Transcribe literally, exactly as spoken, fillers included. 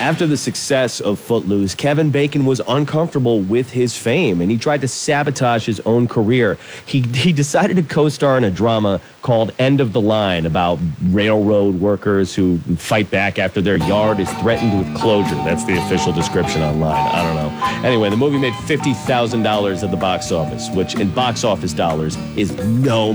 After the success of Footloose, Kevin Bacon was uncomfortable with his fame, and he tried to sabotage his own career. He, he decided to co-star in a drama called End of the Line about railroad workers who fight back after their yard is threatened with closure. That's the official description online. I don't know. Anyway, the movie made fifty thousand dollars at the box office, which in box office dollars is no